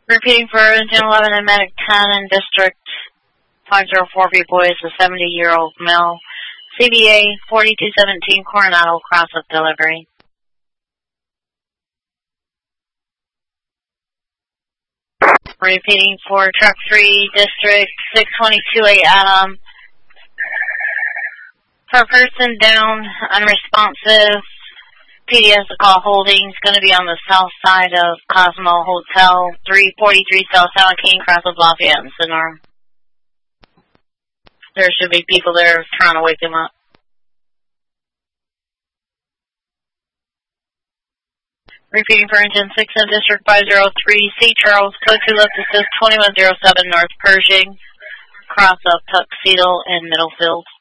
Repeating for Engine 11 and Medic 10 in District 504 Boys, a 70-year-old male. CBA 4217 Coronado, cross-up delivery. Repeating for Truck 3, District 6228 Adam. For a person down, unresponsive, PDS to call holding. It's going to be on the south side of Cosmo Hotel, 343 South San Joaquin, cross of Lafayette and Sonora. There should be people there trying to wake him up. Repeating for Engine 6 in District 503, C. Charles, code 2 left assist 2107 North Pershing, cross of Tuxedo and Middlefield.